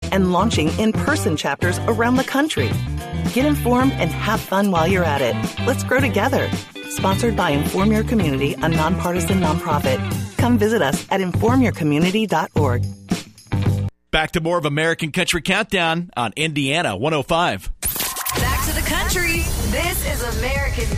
and launching in-person chapters around the country. Get informed and have fun while you're at it. Let's grow together. Sponsored by Inform Your Community, a nonpartisan nonprofit. Come visit us at informyourcommunity.org. Back to more of American Country Countdown on Indiana 105. Back to the country. This is American